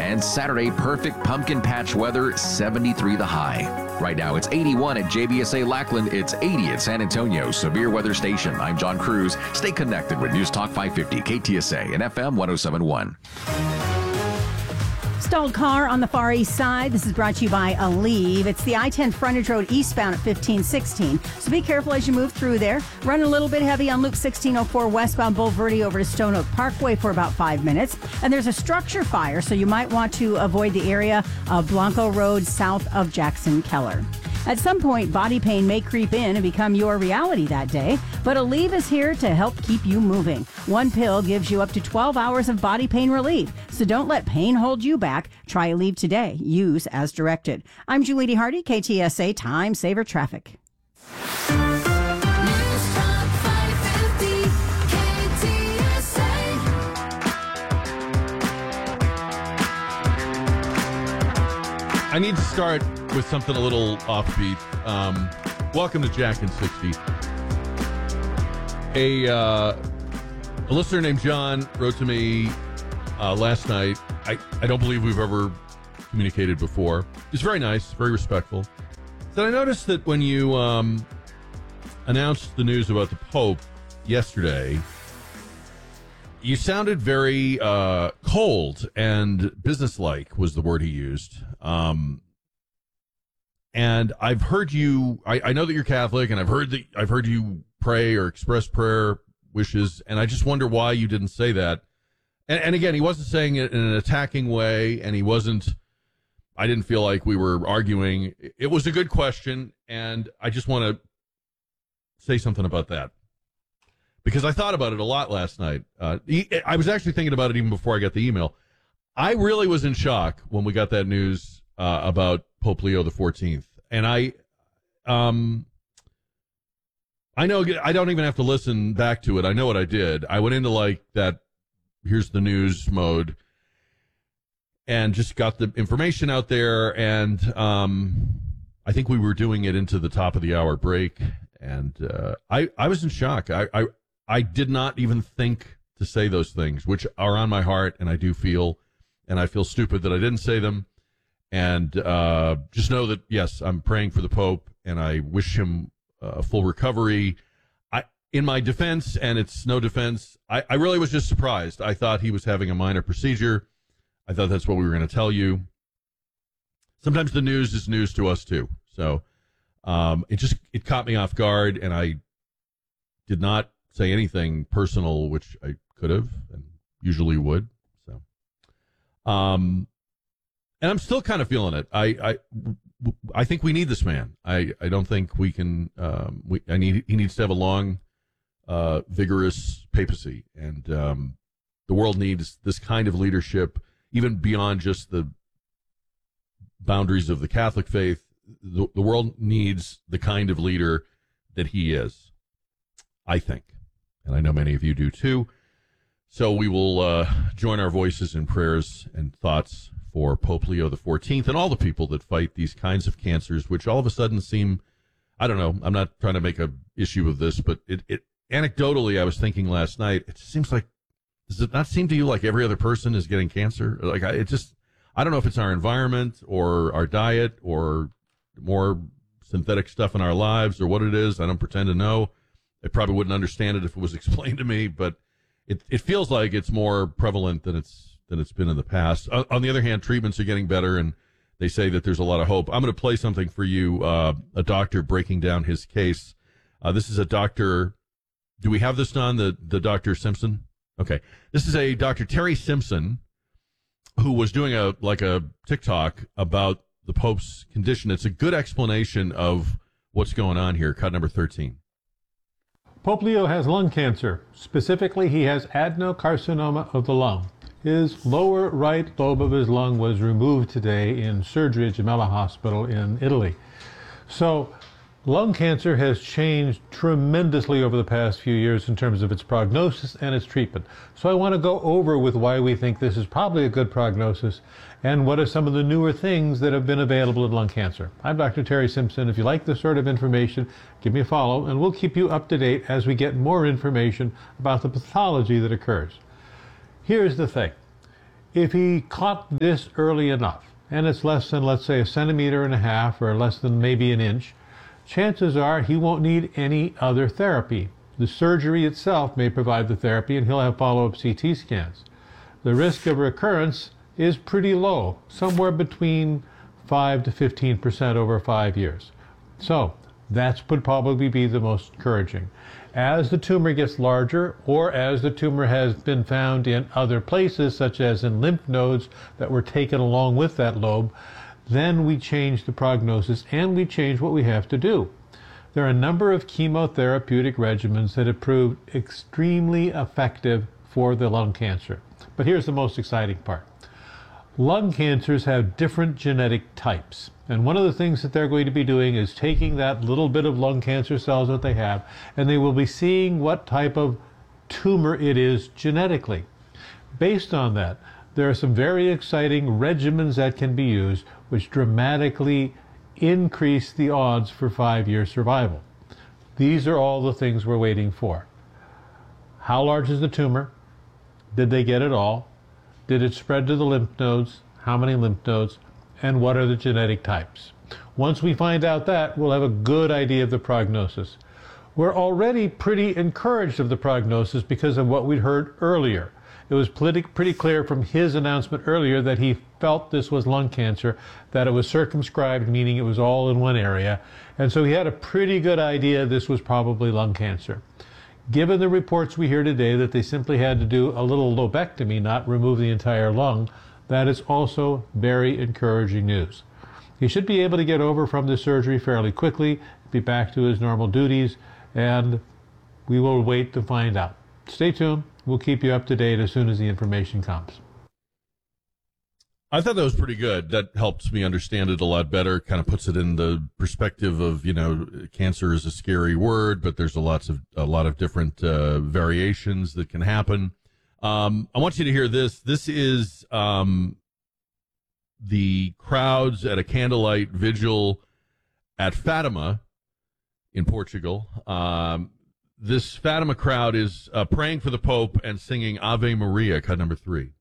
And Saturday, perfect pumpkin patch weather, 73 the high. Right now, it's 81 at JBSA Lackland. It's 80 at San Antonio Severe Weather Station. I'm John Cruz. Stay connected with News Talk 550, KTSA, and FM 1071. Stalled car on the Far East Side. This is brought to you by Aleve. It's the I-10 frontage road eastbound at 1516. So be careful as you move through there. Running a little bit heavy on Loop 1604 westbound Bulverde over to Stone Oak Parkway for about 5 minutes. And there's a structure fire, so you might want to avoid the area of Blanco Road south of Jackson Keller. At some point, body pain may creep in and become your reality that day, but Aleve is here to help keep you moving. One pill gives you up to 12 hours of body pain relief, so don't let pain hold you back. Try Aleve today. Use as directed. I'm Julie Hardy, KTSA Time Saver Traffic. I need to start with something a little offbeat. Welcome to Jack and 60. A listener named John wrote to me last night. I don't believe we've ever communicated before. He's very nice, very respectful. So I noticed that when you announced the news about the Pope yesterday, you sounded very cold and businesslike was the word he used. And I've heard you. I know that you're Catholic, and I've heard you pray or express prayer wishes, and I just wonder why you didn't say that. And again, he wasn't saying it in an attacking way, and he wasn't. I didn't feel like we were arguing. It was a good question, and I just want to say something about that because I thought about it a lot last night. I was actually thinking about it even before I got the email. I really was in shock when we got that news about Pope Leo XIV, and I know I don't even have to listen back to it. I know what I did. I went into like that. Here's the news mode, and just got the information out there. And I think we were doing it into the top of the hour break, and I was in shock. I did not even think to say those things, which are on my heart, and I do feel. And I feel stupid that I didn't say them. And just know that, yes, I'm praying for the Pope, and I wish him a full recovery. In my defense, and it's no defense, I really was just surprised. I thought he was having a minor procedure. I thought that's what we were going to tell you. Sometimes the news is news to us, too. So it caught me off guard, and I did not say anything personal, which I could have and usually would. And I'm still kind of feeling it. I think we need this man. I don't think we can. He needs to have a long, vigorous papacy, and the world needs this kind of leadership, even beyond just the boundaries of the Catholic faith. The world needs the kind of leader that he is, I think, and I know many of you do too. So we will join our voices in prayers and thoughts for Pope Leo XIV and all the people that fight these kinds of cancers, which all of a sudden seem, I don't know, I'm not trying to make an issue of this, but it anecdotally, I was thinking last night, it seems like, does it not seem to you like every other person is getting cancer? Like I don't know if it's our environment or our diet or more synthetic stuff in our lives or what it is. I don't pretend to know. I probably wouldn't understand it if it was explained to me, but it feels like it's more prevalent than it's been in the past. On the other hand, treatments are getting better, and they say that there's a lot of hope. I'm going to play something for you, a doctor breaking down his case. This is a doctor. Do we have this on, the Dr. Simpson? Okay. This is a Dr. Terry Simpson who was doing a TikTok about the Pope's condition. It's a good explanation of what's going on here. Cut number 13. Pope Leo has lung cancer. Specifically, he has adenocarcinoma of the lung. His lower right lobe of his lung was removed today in surgery at Gemelli Hospital in Italy. So lung cancer has changed tremendously over the past few years in terms of its prognosis and its treatment. So I want to go over with why we think this is probably a good prognosis and what are some of the newer things that have been available in lung cancer. I'm Dr. Terry Simpson. If you like this sort of information, give me a follow and we'll keep you up to date as we get more information about the pathology that occurs. Here's the thing. If he caught this early enough, and it's less than, let's say, 1.5 centimeters or less than maybe an inch, chances are he won't need any other therapy. The surgery itself may provide the therapy, and he'll have follow-up CT scans. The risk of recurrence is pretty low, somewhere between 5 to 15% over 5 years. So that would probably be the most encouraging. As the tumor gets larger, or as the tumor has been found in other places, such as in lymph nodes that were taken along with that lobe, then we change the prognosis and we change what we have to do. There are a number of chemotherapeutic regimens that have proved extremely effective for the lung cancer. But here's the most exciting part. Lung cancers have different genetic types. And one of the things that they're going to be doing is taking that little bit of lung cancer cells that they have, and they will be seeing what type of tumor it is genetically. Based on that, there are some very exciting regimens that can be used which dramatically increase the odds for 5-year survival. These are all the things we're waiting for. How large is the tumor? Did they get it all? Did it spread to the lymph nodes? How many lymph nodes? And what are the genetic types? Once we find out that, we'll have a good idea of the prognosis. We're already pretty encouraged of the prognosis because of what we'd heard earlier. It was pretty clear from his announcement earlier that he felt this was lung cancer, that it was circumscribed, meaning it was all in one area. And so he had a pretty good idea this was probably lung cancer. Given the reports we hear today that they simply had to do a little lobectomy, not remove the entire lung, that is also very encouraging news. He should be able to get over from the surgery fairly quickly, be back to his normal duties, and we will wait to find out. Stay tuned. We'll keep you up to date as soon as the information comes. I thought that was pretty good. That helps me understand it a lot better. Kind of puts it in the perspective of, cancer is a scary word, but there's a lot of different variations that can happen. I want you to hear this. This is the crowds at a candlelight vigil at Fatima in Portugal. This Fatima crowd is praying for the Pope and singing Ave Maria, cut number 3.